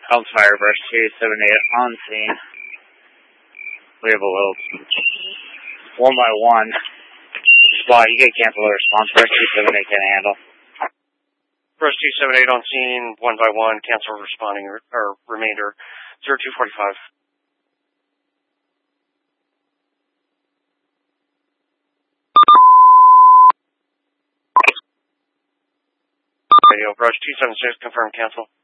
Elm Fire, Brush 278 on scene. We have a little 1x1 spot. You can cancel the response. Brush 278 can handle. Brush 278 on scene, 1x1, cancel responding, or remainder, 0245. Radio, Brush 276, confirm cancel.